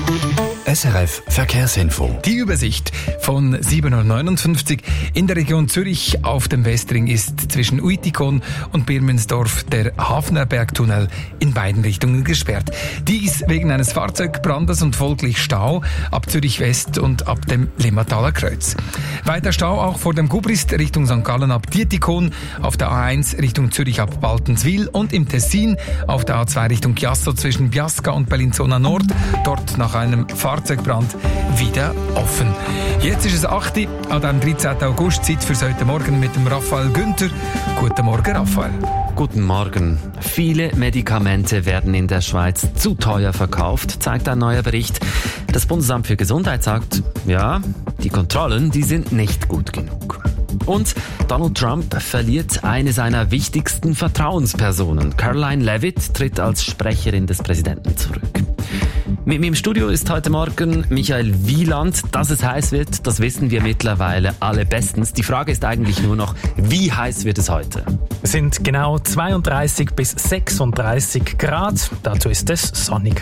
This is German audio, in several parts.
SRF Verkehrsinfo. Die Übersicht von 7.59 Uhr. In der Region Zürich auf dem Westring ist zwischen Uitikon und Birmensdorf der Hafnerbergtunnel in beiden Richtungen gesperrt. Dies wegen eines Fahrzeugbrandes und folglich Stau ab Zürich West und ab dem Limmataler Kreuz. Weiter Stau auch vor dem Gubrist Richtung St. Gallen ab Dietikon, auf der A1 Richtung Zürich ab Baltenswil und im Tessin auf der A2 Richtung Chiasso zwischen Biasca und Bellinzona Nord. Dort nach einem Fahrzeugbrand wieder offen. Jetzt ist es 8 Uhr, an dem 13. August, Zeit für heute Morgen mit dem Raphael Günther. Guten Morgen, Raphael. Guten Morgen. Viele Medikamente werden in der Schweiz zu teuer verkauft, zeigt ein neuer Bericht. Das Bundesamt für Gesundheit sagt, ja, die Kontrollen, die sind nicht gut genug. Und Donald Trump verliert eine seiner wichtigsten Vertrauenspersonen. Caroline Leavitt tritt als Sprecherin des Präsidenten zurück. Mit mir im Studio ist heute Morgen Michael Wieland. Dass es heiß wird, das wissen wir mittlerweile alle bestens. Die Frage ist eigentlich nur noch, wie heiß wird es heute? Es sind genau 32 bis 36 Grad. Dazu ist es sonnig.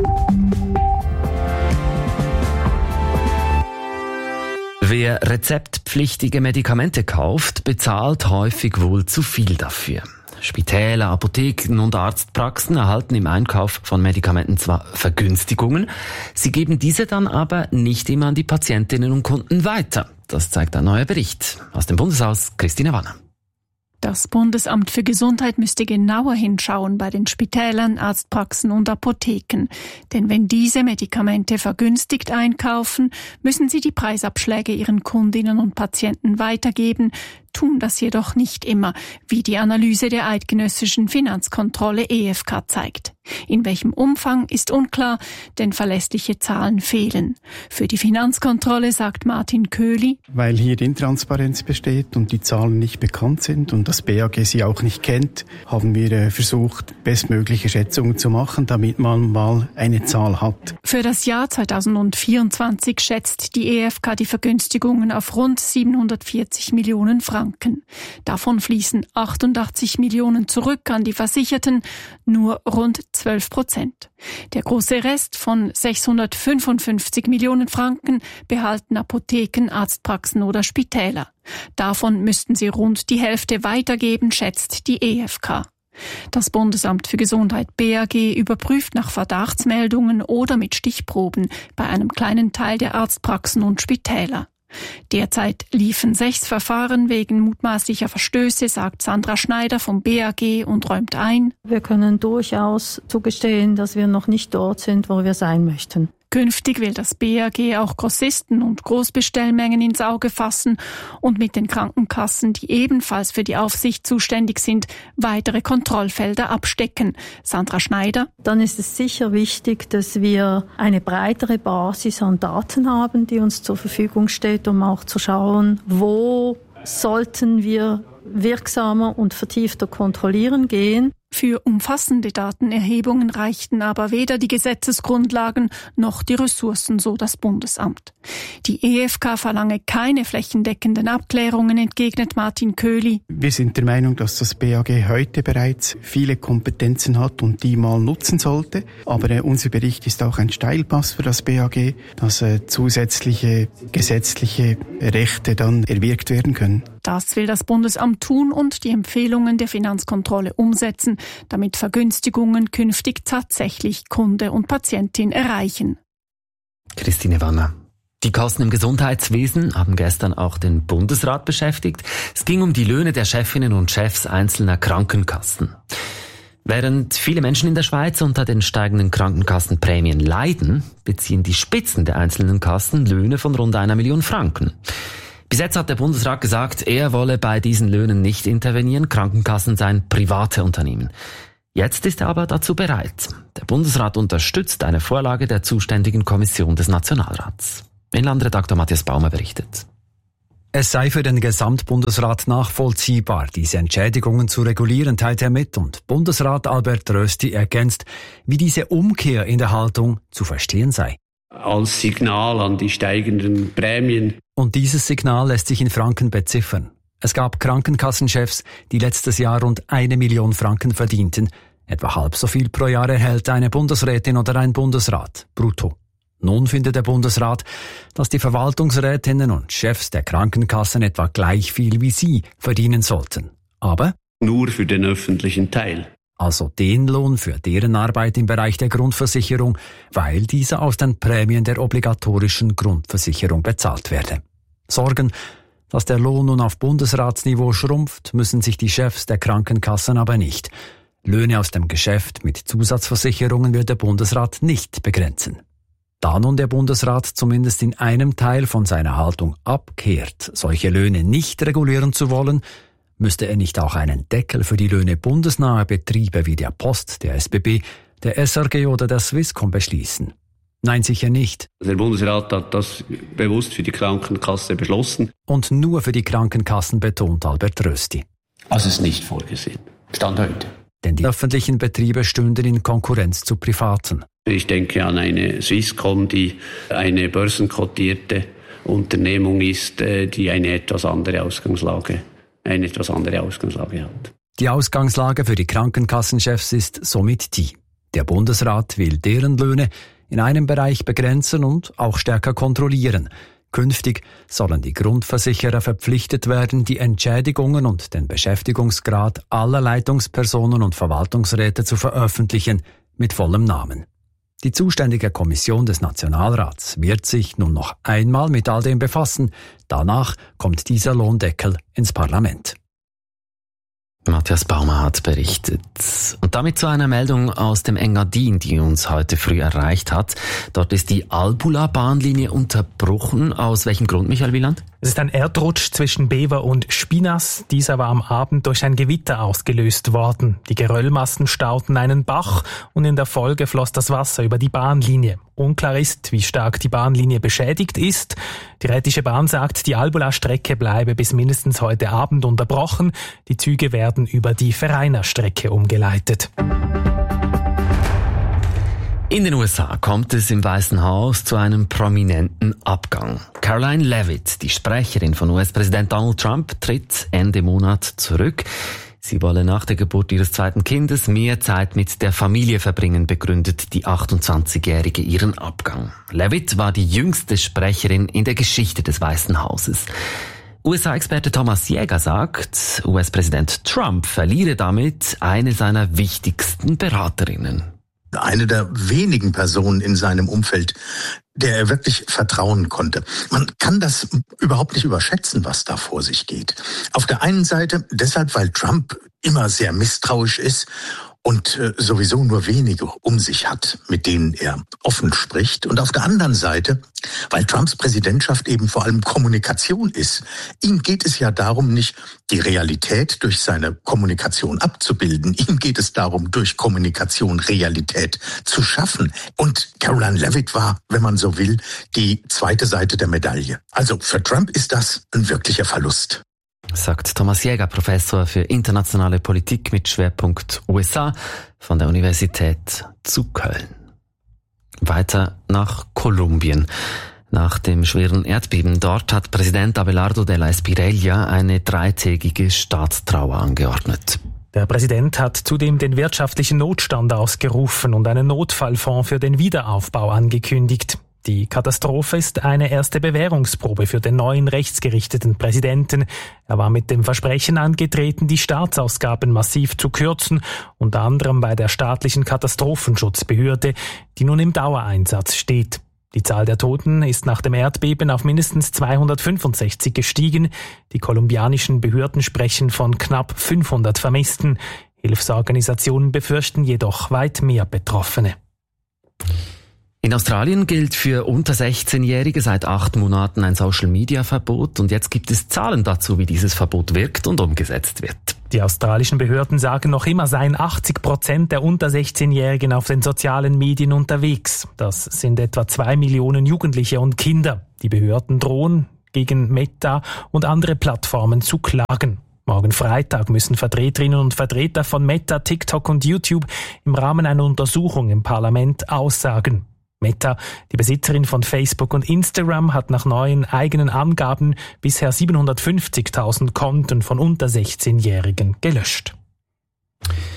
Wer rezeptpflichtige Medikamente kauft, bezahlt häufig wohl zu viel dafür. Spitäler, Apotheken und Arztpraxen erhalten im Einkauf von Medikamenten zwar Vergünstigungen, sie geben diese dann aber nicht immer an die Patientinnen und Kunden weiter. Das zeigt ein neuer Bericht. Aus dem Bundeshaus, Christine Wanner. Das Bundesamt für Gesundheit müsste genauer hinschauen bei den Spitälern, Arztpraxen und Apotheken. Denn wenn diese Medikamente vergünstigt einkaufen, müssen sie die Preisabschläge ihren Kundinnen und Patienten weitergeben, tun das jedoch nicht immer, wie die Analyse der Eidgenössischen Finanzkontrolle EFK zeigt. In welchem Umfang ist unklar, denn verlässliche Zahlen fehlen. Für die Finanzkontrolle sagt Martin Köhli: Weil hier Intransparenz besteht und die Zahlen nicht bekannt sind und das BAG sie auch nicht kennt, haben wir versucht, bestmögliche Schätzungen zu machen, damit man mal eine Zahl hat. Für das Jahr 2024 schätzt die EFK die Vergünstigungen auf rund 740 Millionen Franken. Davon fließen 88 Millionen zurück an die Versicherten, nur rund 12%. Der große Rest von 655 Millionen Franken behalten Apotheken, Arztpraxen oder Spitäler. Davon müssten sie rund die Hälfte weitergeben, schätzt die EFK. Das Bundesamt für Gesundheit BAG überprüft nach Verdachtsmeldungen oder mit Stichproben bei einem kleinen Teil der Arztpraxen und Spitäler. Derzeit liefen 6 Verfahren wegen mutmaßlicher Verstöße, sagt Sandra Schneider vom BAG und räumt ein: Wir können durchaus zugestehen, dass wir noch nicht dort sind, wo wir sein möchten. Künftig will das BAG auch Grossisten und Großbestellmengen ins Auge fassen und mit den Krankenkassen, die ebenfalls für die Aufsicht zuständig sind, weitere Kontrollfelder abstecken. Sandra Schneider: Dann ist es sicher wichtig, dass wir eine breitere Basis an Daten haben, die uns zur Verfügung steht, um auch zu schauen, wo sollten wir wirksamer und vertiefter kontrollieren gehen. Für umfassende Datenerhebungen reichten aber weder die Gesetzesgrundlagen noch die Ressourcen, so das Bundesamt. Die EFK verlange keine flächendeckenden Abklärungen, entgegnet Martin Köhli. Wir sind der Meinung, dass das BAG heute bereits viele Kompetenzen hat und die mal nutzen sollte. Aber unser Bericht ist auch ein Steilpass für das BAG, dass zusätzliche gesetzliche Rechte dann erwirkt werden können. Das will das Bundesamt tun und die Empfehlungen der Finanzkontrolle umsetzen, damit Vergünstigungen künftig tatsächlich Kunde und Patientin erreichen. Christine Wanner. Die Kosten im Gesundheitswesen haben gestern auch den Bundesrat beschäftigt. Es ging um die Löhne der Chefinnen und Chefs einzelner Krankenkassen. Während viele Menschen in der Schweiz unter den steigenden Krankenkassenprämien leiden, beziehen die Spitzen der einzelnen Kassen Löhne von rund 1 Million Franken. Bis jetzt hat der Bundesrat gesagt, er wolle bei diesen Löhnen nicht intervenieren, Krankenkassen seien private Unternehmen. Jetzt ist er aber dazu bereit. Der Bundesrat unterstützt eine Vorlage der zuständigen Kommission des Nationalrats. Inlandredaktor Matthias Baumer berichtet. Es sei für den Gesamtbundesrat nachvollziehbar, diese Entschädigungen zu regulieren, teilt er mit, und Bundesrat Albert Rösti ergänzt, wie diese Umkehr in der Haltung zu verstehen sei. Als Signal an die steigenden Prämien. Und dieses Signal lässt sich in Franken beziffern. Es gab Krankenkassenchefs, die letztes Jahr rund 1 Million Franken verdienten. Etwa halb so viel pro Jahr erhält eine Bundesrätin oder ein Bundesrat, brutto. Nun findet der Bundesrat, dass die Verwaltungsrätinnen und Chefs der Krankenkassen etwa gleich viel wie sie verdienen sollten. Aber nur für den öffentlichen Teil. Also den Lohn für deren Arbeit im Bereich der Grundversicherung, weil diese aus den Prämien der obligatorischen Grundversicherung bezahlt werde. Sorgen, dass der Lohn nun auf Bundesratsniveau schrumpft, müssen sich die Chefs der Krankenkassen aber nicht. Löhne aus dem Geschäft mit Zusatzversicherungen wird der Bundesrat nicht begrenzen. Da nun der Bundesrat zumindest in einem Teil von seiner Haltung abkehrt, solche Löhne nicht regulieren zu wollen, müsste er nicht auch einen Deckel für die Löhne bundesnaher Betriebe wie der Post, der SBB, der SRG oder der Swisscom beschließen? Nein, sicher nicht. Der Bundesrat hat das bewusst für die Krankenkasse beschlossen. Und nur für die Krankenkassen, betont Albert Rösti. Also ist nicht vorgesehen. Stand heute. Denn die öffentlichen Betriebe stünden in Konkurrenz zu privaten. Ich denke an eine Swisscom, die eine börsenkotierte Unternehmung ist, die eine etwas andere Ausgangslage hat. Die Ausgangslage für die Krankenkassenchefs ist somit die: Der Bundesrat will deren Löhne in einem Bereich begrenzen und auch stärker kontrollieren. Künftig sollen die Grundversicherer verpflichtet werden, die Entschädigungen und den Beschäftigungsgrad aller Leitungspersonen und Verwaltungsräte zu veröffentlichen, mit vollem Namen. Die zuständige Kommission des Nationalrats wird sich nun noch einmal mit all dem befassen. Danach kommt dieser Lohndeckel ins Parlament. Matthias Baumer hat berichtet. Und damit zu einer Meldung aus dem Engadin, die uns heute früh erreicht hat. Dort ist die Albula-Bahnlinie unterbrochen. Aus welchem Grund, Michael Wieland? Es ist ein Erdrutsch zwischen Bever und Spinas. Dieser war am Abend durch ein Gewitter ausgelöst worden. Die Geröllmassen stauten einen Bach und in der Folge floss das Wasser über die Bahnlinie. Unklar ist, wie stark die Bahnlinie beschädigt ist. Die Rätische Bahn sagt, die Albula-Strecke bleibe bis mindestens heute Abend unterbrochen. Die Züge werden über die Vereiner-Strecke umgeleitet. In den USA kommt es im Weißen Haus zu einem prominenten Abgang. Caroline Leavitt, die Sprecherin von US-Präsident Donald Trump, tritt Ende Monat zurück. Sie wolle nach der Geburt ihres zweiten Kindes mehr Zeit mit der Familie verbringen, begründet die 28-Jährige ihren Abgang. Leavitt war die jüngste Sprecherin in der Geschichte des Weißen Hauses. USA-Experte Thomas Jäger sagt, US-Präsident Trump verliere damit eine seiner wichtigsten Beraterinnen. Eine der wenigen Personen in seinem Umfeld, der er wirklich vertrauen konnte. Man kann das überhaupt nicht überschätzen, was da vor sich geht. Auf der einen Seite deshalb, weil Trump immer sehr misstrauisch ist und sowieso nur wenige um sich hat, mit denen er offen spricht. Und auf der anderen Seite, weil Trumps Präsidentschaft eben vor allem Kommunikation ist. Ihm geht es ja darum, nicht die Realität durch seine Kommunikation abzubilden. Ihm geht es darum, durch Kommunikation Realität zu schaffen. Und Caroline Leavitt war, wenn man so will, die zweite Seite der Medaille. Also für Trump ist das ein wirklicher Verlust. Sagt Thomas Jäger, Professor für internationale Politik mit Schwerpunkt USA von der Universität zu Köln. Weiter nach Kolumbien. Nach dem schweren Erdbeben dort hat Präsident Abelardo de la Espriella eine 3-tägige Staatstrauer angeordnet. Der Präsident hat zudem den wirtschaftlichen Notstand ausgerufen und einen Notfallfonds für den Wiederaufbau angekündigt. Die Katastrophe ist eine erste Bewährungsprobe für den neuen rechtsgerichteten Präsidenten. Er war mit dem Versprechen angetreten, die Staatsausgaben massiv zu kürzen, unter anderem bei der staatlichen Katastrophenschutzbehörde, die nun im Dauereinsatz steht. Die Zahl der Toten ist nach dem Erdbeben auf mindestens 265 gestiegen. Die kolumbianischen Behörden sprechen von knapp 500 Vermissten. Hilfsorganisationen befürchten jedoch weit mehr Betroffene. In Australien gilt für unter 16-Jährige seit 8 Monaten ein Social-Media-Verbot und jetzt gibt es Zahlen dazu, wie dieses Verbot wirkt und umgesetzt wird. Die australischen Behörden sagen noch immer, seien 80% der unter 16-Jährigen auf den sozialen Medien unterwegs. Das sind etwa 2 Millionen Jugendliche und Kinder. Die Behörden drohen, gegen Meta und andere Plattformen zu klagen. Morgen Freitag müssen Vertreterinnen und Vertreter von Meta, TikTok und YouTube im Rahmen einer Untersuchung im Parlament aussagen. Meta, die Besitzerin von Facebook und Instagram, hat nach neuen eigenen Angaben bisher 750.000 Konten von unter 16-Jährigen gelöscht.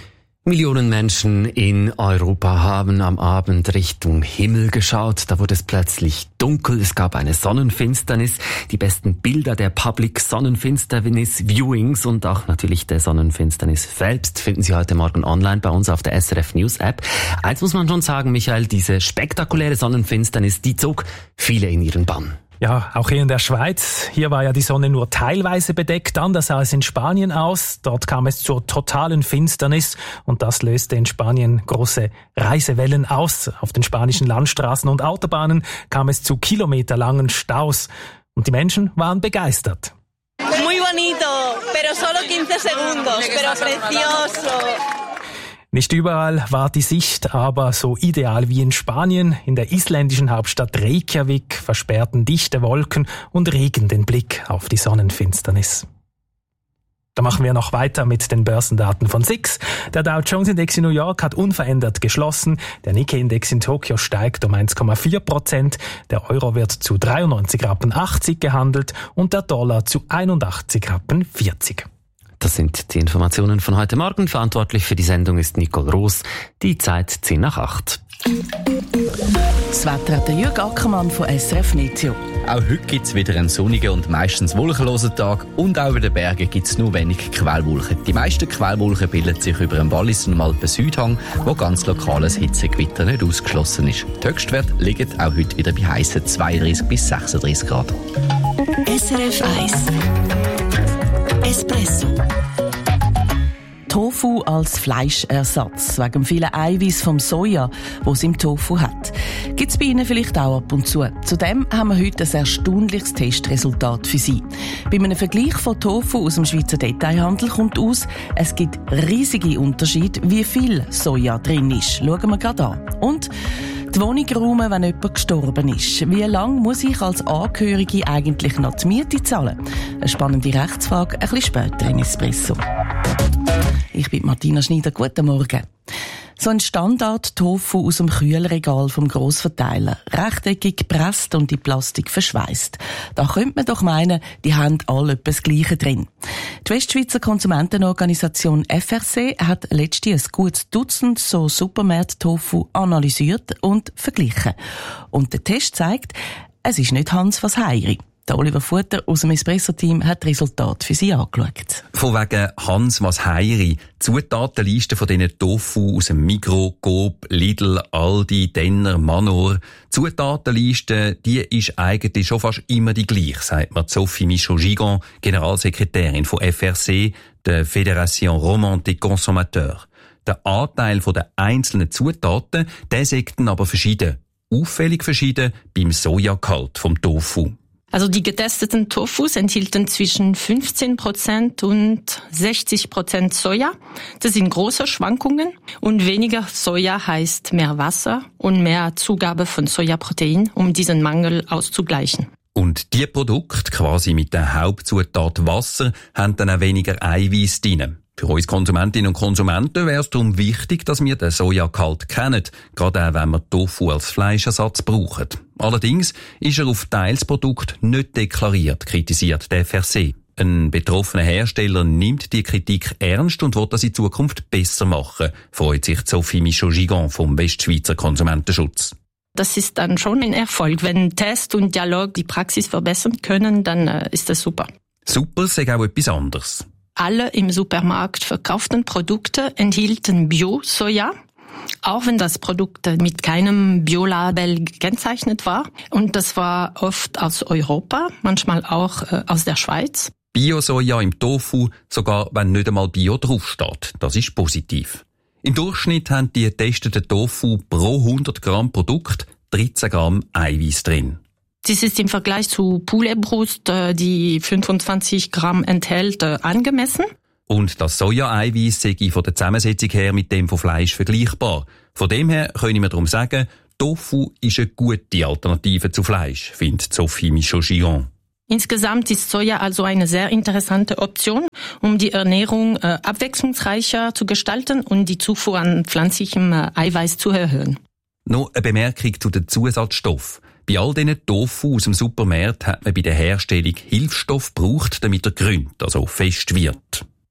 Millionen Menschen in Europa haben am Abend Richtung Himmel geschaut. Da wurde es plötzlich dunkel. Es gab eine Sonnenfinsternis. Die besten Bilder der Public Sonnenfinsternis Viewings und auch natürlich der Sonnenfinsternis selbst finden Sie heute Morgen online bei uns auf der SRF News App. Eins muss man schon sagen, Michael, diese spektakuläre Sonnenfinsternis, die zog viele in ihren Bann. Ja, auch hier in der Schweiz. Hier war ja die Sonne nur teilweise bedeckt. Anders sah es in Spanien aus. Dort kam es zur totalen Finsternis und das löste in Spanien große Reisewellen aus. Auf den spanischen Landstraßen und Autobahnen kam es zu kilometerlangen Staus. Und die Menschen waren begeistert. Muy bonito, pero solo 15 segundos, pero precioso. Nicht überall war die Sicht aber so ideal wie in Spanien. In der isländischen Hauptstadt Reykjavik versperrten dichte Wolken und Regen den Blick auf die Sonnenfinsternis. Da machen wir noch weiter mit den Börsendaten von SIX. Der Dow Jones Index in New York hat unverändert geschlossen. Der Nikkei Index in Tokio steigt um 1,4%. Der Euro wird zu 93,80 Rappen gehandelt und der Dollar zu 81,40 Rappen. Das sind die Informationen von heute Morgen. Verantwortlich für die Sendung ist Nicole Roos. Die Zeit 7:10. Das Wetter hat der Jürg Ackermann von SRF Meteo. Auch heute gibt es wieder einen sonnigen und meistens wolkenlosen Tag und auch über den Bergen gibt es nur wenig Quellwolken. Die meisten Quellwolken bilden sich über dem Wallis und Alpen-Südhang, wo ganz lokales Hitzegewitter nicht ausgeschlossen ist. Die Höchstwerte liegen auch heute wieder bei heissen 32 bis 36 Grad. SRF 1 Espresso. Tofu als Fleischersatz, wegen dem vielen Eiweiß vom Soja, das es im Tofu hat. Gibt es bei Ihnen vielleicht auch ab und zu. Zudem haben wir heute ein erstaunliches Testresultat für Sie. Bei einem Vergleich von Tofu aus dem Schweizer Detailhandel kommt aus, es gibt riesige Unterschiede, wie viel Soja drin ist. Schauen wir gerade an. Und die Wohnung räumen, wenn jemand gestorben ist. Wie lange muss ich als Angehörige eigentlich noch die Miete zahlen? Eine spannende Rechtsfrage, ein bisschen später in Espresso. Ich bin Martina Schneider, guten Morgen. So ein Standard-Tofu aus dem Kühlregal vom Grossverteiler. Rechteckig gepresst und in Plastik verschweißt. Da könnte man doch meinen, die haben alle etwas Gleiche drin. Die Westschweizer Konsumentenorganisation FRC hat letztens ein gutes Dutzend so Supermärkte-Tofu analysiert und verglichen. Und der Test zeigt, es ist nicht Hans was Heiri. Der Oliver Futter aus dem Espresso-Team hat das Resultat für Sie angeschaut. Von wegen Hans was Heiri. Zutatenliste von diesen Tofu aus dem Migros, Coop, Lidl, Aldi, Denner, Manor. Zutatenliste, die ist eigentlich schon fast immer die gleiche, sagt mir Sophie Michaud-Gigon, Generalsekretärin von FRC, der Fédération Romande des Consommateurs. Der Anteil der einzelnen Zutaten, der ist dann aber verschieden. Auffällig verschieden beim Sojagehalt vom Tofu. Also die getesteten Tofus enthielten zwischen 15% und 60% Soja. Das sind große Schwankungen. Und weniger Soja heißt mehr Wasser und mehr Zugabe von Sojaprotein, um diesen Mangel auszugleichen. Und die Produkte, quasi mit der Hauptzutat Wasser, haben dann auch weniger Eiweiß drin. Für uns Konsumentinnen und Konsumenten wäre es darum wichtig, dass wir den Sojagehalt kennen, gerade auch wenn wir Tofu als Fleischersatz brauchen. Allerdings ist er auf Teilsprodukt nicht deklariert, kritisiert der FRC. Ein betroffener Hersteller nimmt die Kritik ernst und will das in Zukunft besser machen, freut sich Sophie Michaud-Gigon vom Westschweizer Konsumentenschutz. Das ist dann schon ein Erfolg. Wenn Test und Dialog die Praxis verbessern können, dann ist das super. Super, sag auch etwas anderes. Alle im Supermarkt verkauften Produkte enthielten Bio-Soja, auch wenn das Produkt mit keinem Biolabel gekennzeichnet war. Und das war oft aus Europa, manchmal auch aus der Schweiz. Bio-Soja im Tofu, sogar wenn nicht einmal Bio draufsteht. Das ist positiv. Im Durchschnitt haben die getesteten Tofu pro 100 Gramm Produkt 13 Gramm Eiweiß drin. Das ist im Vergleich zu Pouletbrust, die 25 Gramm enthält, angemessen. Und das Soja-Eiweiß sei von der Zusammensetzung her mit dem von Fleisch vergleichbar. Von dem her können wir darum sagen, Tofu ist eine gute Alternative zu Fleisch, findet Sophie Michaud-Gigon. Insgesamt ist Soja also eine sehr interessante Option, um die Ernährung abwechslungsreicher zu gestalten und die Zufuhr an pflanzlichem Eiweiß zu erhöhen. Noch eine Bemerkung zu den Zusatzstoffen. Bei all diesen Tofu aus dem Supermarkt hat man bei der Herstellung Hilfsstoff gebraucht, damit er grünt, also fest wird.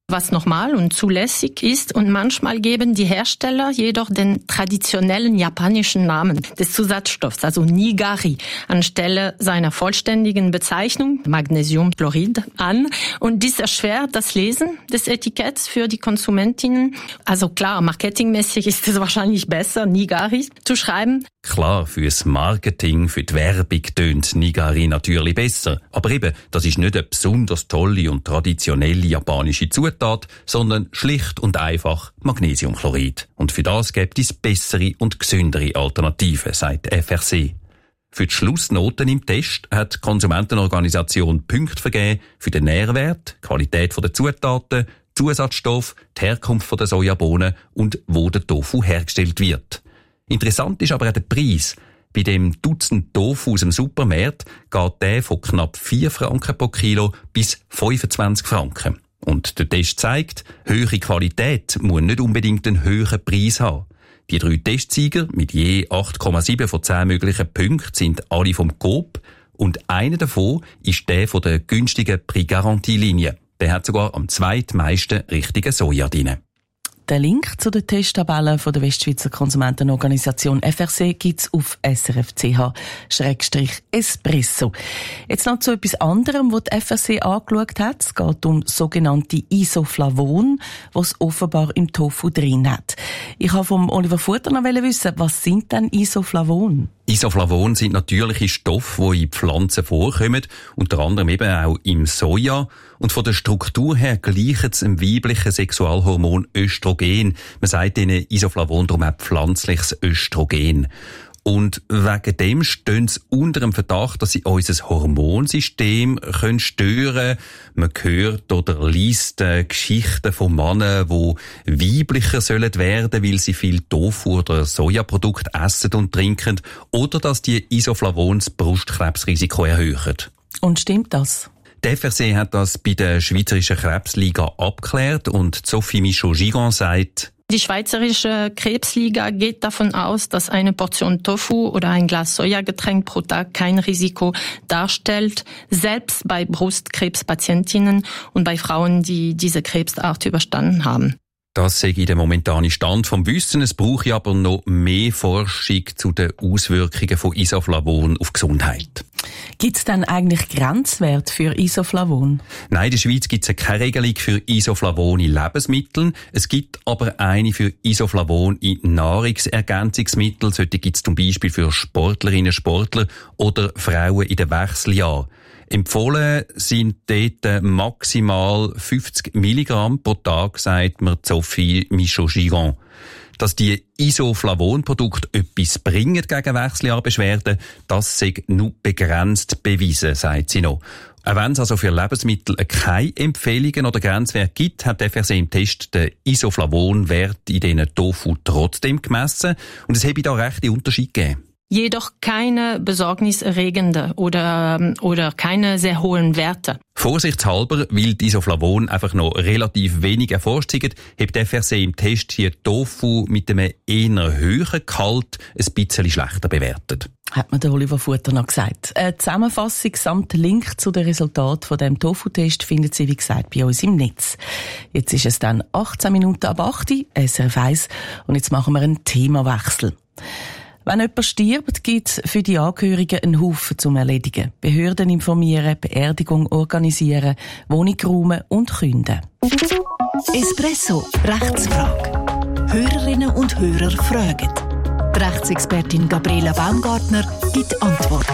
was normal und zulässig ist, und manchmal geben die Hersteller jedoch den traditionellen japanischen Namen des Zusatzstoffs, also Nigari, anstelle seiner vollständigen Bezeichnung Magnesiumchlorid an, und dies erschwert das Lesen des Etiketts für die Konsumentinnen. Also klar, marketingmäßig ist es wahrscheinlich besser, Nigari zu schreiben. Klar, fürs Marketing, für die Werbung tönt Nigari natürlich besser. Aber eben, das ist nicht eine besonders tolle und traditionelle japanische Zutat, sondern schlicht und einfach Magnesiumchlorid. Und für das gibt es bessere und gesündere Alternativen, sagt FRC. Für die Schlussnoten im Test hat die Konsumentenorganisation Punkte vergeben für den Nährwert, die Qualität der Zutaten, Zusatzstoff, die Herkunft der Sojabohnen und wo der Tofu hergestellt wird. Interessant ist aber auch der Preis. Bei dem Dutzend Tofu aus dem Supermarkt geht der von knapp 4 Franken pro Kilo bis 25 Franken. Und der Test zeigt, höhere Qualität muss nicht unbedingt einen höheren Preis haben. Die 3 Testsieger mit je 8,7 von 10 möglichen Punkten sind alle vom Coop, und einer davon ist der von der günstigen Prix-Garantie-Linie. Der hat sogar am zweitmeisten richtigen Soja drin. Den Link zu den Testtabellen von der Westschweizer Konsumentenorganisation FRC gibt's auf srf.ch/espresso. Jetzt noch zu etwas anderem, was die FRC angeschaut hat. Es geht um sogenannte Isoflavon, was offenbar im Tofu drin hat. Ich wollte vom Oliver Futter noch wissen, was sind denn Isoflavon? Isoflavon sind natürliche Stoffe, die in Pflanzen vorkommen, unter anderem eben auch im Soja. Und von der Struktur her gleichen sie dem weiblichen Sexualhormon Östrogen. Man sagt ihnen Isoflavon darum auch pflanzliches Östrogen. Und wegen dem stehen sie unter dem Verdacht, dass sie unser Hormonsystem stören können. Man hört oder liest Geschichten von Männern, die weiblicher sollen werden, weil sie viel Tofu oder Sojaprodukte essen und trinken. Oder dass die Isoflavon das Brustkrebsrisiko erhöhen. Und stimmt das? Die FRC hat das bei der Schweizerischen Krebsliga abgeklärt, und Sophie Michaud-Gigon sagt: Die Schweizerische Krebsliga geht davon aus, dass eine Portion Tofu oder ein Glas Sojagetränk pro Tag kein Risiko darstellt, selbst bei Brustkrebspatientinnen und bei Frauen, die diese Krebsart überstanden haben. Das sei der momentane Stand vom Wissen. Es brauche aber noch mehr Forschung zu den Auswirkungen von Isoflavon auf die Gesundheit. Gibt es denn eigentlich Grenzwerte für Isoflavon? Nein, in der Schweiz gibt es keine Regelung für Isoflavon in Lebensmitteln. Es gibt aber eine für Isoflavon in Nahrungsergänzungsmitteln. Solche gibt es zum Beispiel für Sportlerinnen, Sportler oder Frauen in den Wechseljahren. Empfohlen sind dort maximal 50 Milligramm pro Tag, sagt mir Sophie Michaud-Gigon. Dass die Isoflavon-Produkte etwas bringen gegen Wechseljahrbeschwerden, das sei nur begrenzt bewiesen, sagt sie noch. Auch wenn es also für Lebensmittel keine Empfehlungen oder Grenzwerte gibt, hat der FRC im Test den Isoflavon-Wert in diesen Tofu trotzdem gemessen, und es habe da rechte Unterschiede gegeben. Jedoch keine besorgniserregende oder keine sehr hohen Werte. Vorsichtshalber, weil die Isoflavon einfach noch relativ wenig erforscht sind, hat der FRC im Test hier Tofu mit einem eher höheren Gehalt ein bisschen schlechter bewertet. Hat mir der Oliver Futter noch gesagt. Eine Zusammenfassung samt Link zu den Resultaten von dem Tofu-Test findet Sie, wie gesagt, bei uns im Netz. Jetzt ist es dann 18 Minuten ab 8 Uhr, SRF 1, und jetzt machen wir einen Themawechsel. Wenn jemand stirbt, gibt es für die Angehörigen einen Haufen zum Erledigen. Behörden informieren, Beerdigung organisieren, Wohnung räumen und künden. Espresso, Rechtsfrage. Hörerinnen und Hörer fragen. Die Rechtsexpertin Gabriela Baumgartner gibt Antwort.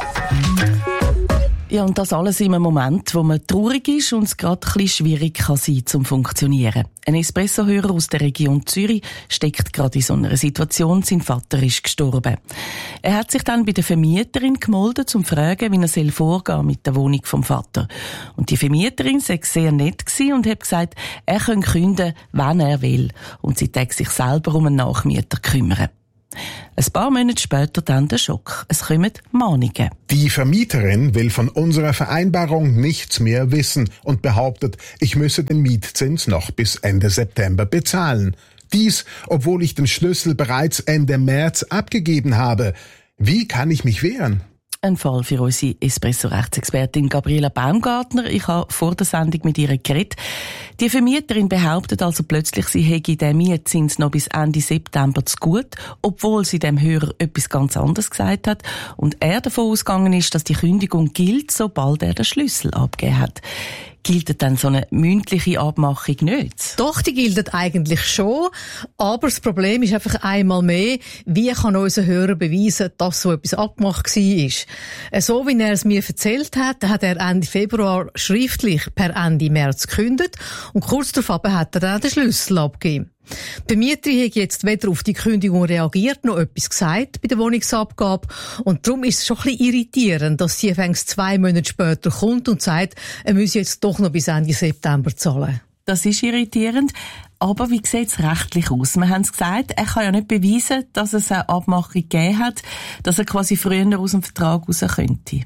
Ja, und das alles in einem Moment, wo man traurig ist und es gerade ein bisschen schwierig kann sein zum Funktionieren. Ein Espresso-Hörer aus der Region Zürich steckt gerade in so einer Situation. Sein Vater ist gestorben. Er hat sich dann bei der Vermieterin gemeldet, um zu fragen, wie er vorgehen soll mit der Wohnung vom Vater. Und die Vermieterin sei sehr nett gewesen und hat gesagt, er könne künden, wann er will. Und sie täte sich selber um einen Nachmieter kümmern. Ein paar Monate später dann der Schock. Es kommen Mahnungen. Die Vermieterin will von unserer Vereinbarung nichts mehr wissen und behauptet, ich müsse den Mietzins noch bis Ende September bezahlen. Dies, obwohl ich den Schlüssel bereits Ende März abgegeben habe. Wie kann ich mich wehren? ein Fall für unsere Espresso-Rechtsexpertin Gabriela Baumgartner. Ich habe vor der Sendung mit ihr geredet. Die Vermieterin behauptet also plötzlich, sie hätte den Mietzins noch bis Ende September zu gut, obwohl sie dem Hörer etwas ganz anderes gesagt hat und er davon ausgegangen ist, dass die Kündigung gilt, sobald er den Schlüssel abgegeben hat. Gilt dann so eine mündliche Abmachung nicht? Doch, die gilt eigentlich schon. Aber das Problem ist einfach einmal mehr, wie kann unser Hörer beweisen, dass so etwas abgemacht war. So wie er es mir erzählt hat er Ende Februar schriftlich per Ende März gekündigt und kurz darauf hat er dann den Schlüssel abgegeben. Die Mieterin hat jetzt weder auf die Kündigung reagiert, noch etwas gesagt bei der Wohnungsabgabe. Und darum ist es schon ein bisschen irritierend, dass sie fängst 2 Monate später kommt und sagt, er müsse jetzt doch noch bis Ende September zahlen. Das ist irritierend. Aber wie sieht es rechtlich aus? Wir haben es gesagt, er kann ja nicht beweisen, dass es eine Abmachung gegeben hat, dass er quasi früher aus dem Vertrag raus könnte.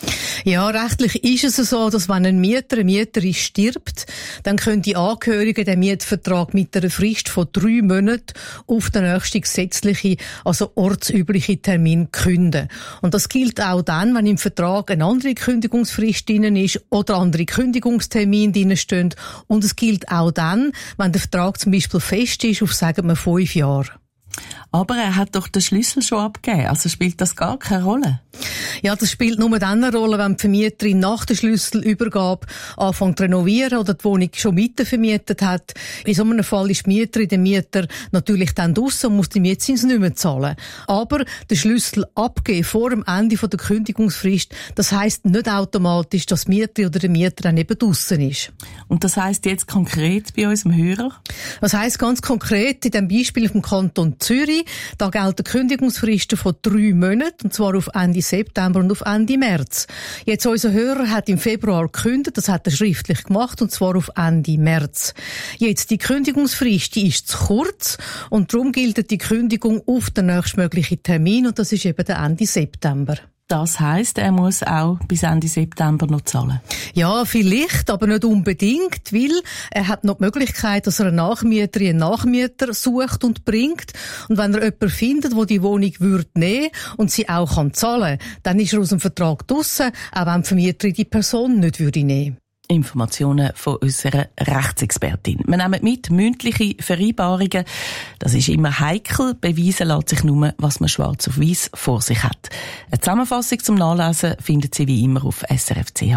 Ja, rechtlich ist es so, dass wenn ein Mieter, eine Mieterin stirbt, dann können die Angehörigen den Mietvertrag mit einer Frist von 3 Monaten auf den nächsten gesetzlichen, also ortsüblichen Termin künden. Und das gilt auch dann, wenn im Vertrag eine andere Kündigungsfrist drin ist oder andere Kündigungstermine drin stehen. Und es gilt auch dann, wenn der Vertrag zum Beispiel fest ist auf, sagen wir, 5 Jahre. Aber er hat doch den Schlüssel schon abgegeben, also spielt das gar keine Rolle? Ja, das spielt nur dann eine Rolle, wenn die Vermieterin nach der Schlüsselübergabe anfängt zu renovieren oder die Wohnung schon mitvermietet hat. In so einem Fall ist die Mieterin, der Mieter natürlich dann draussen und muss den Mietzins nicht mehr zahlen. Aber den Schlüssel abgeben vor dem Ende der Kündigungsfrist, das heisst nicht automatisch, dass die Mieterin oder der Mieter dann eben draussen ist. Und das heisst jetzt konkret bei unserem Hörer? Das heisst ganz konkret in dem Beispiel vom Kanton Zürich, da gelten Kündigungsfristen von 3 Monaten, und zwar auf Ende September und auf Ende März. Jetzt unser Hörer hat im Februar gekündigt, das hat er schriftlich gemacht, und zwar auf Ende März. Jetzt die Kündigungsfrist, die ist zu kurz und darum gilt die Kündigung auf den nächstmöglichen Termin und das ist eben der Ende September. Das heisst, er muss auch bis Ende September noch zahlen? Ja, vielleicht, aber nicht unbedingt, weil er hat noch die Möglichkeit, dass er eine Nachmieterin, einen Nachmieter sucht und bringt. Und wenn er jemanden findet, der die Wohnung nehmen und sie auch zahlen kann, dann ist er aus dem Vertrag draussen, auch wenn die Vermieterin die Person nicht nehmen würde. Informationen von unserer Rechtsexpertin. Wir nehmen mit mündliche Vereinbarungen. Das ist immer heikel. Beweisen lässt sich nur, was man schwarz auf weiss vor sich hat. Eine Zusammenfassung zum Nachlesen findet Sie wie immer auf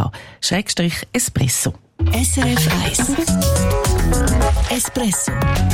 srf.ch/espresso. SRF 1 Espresso.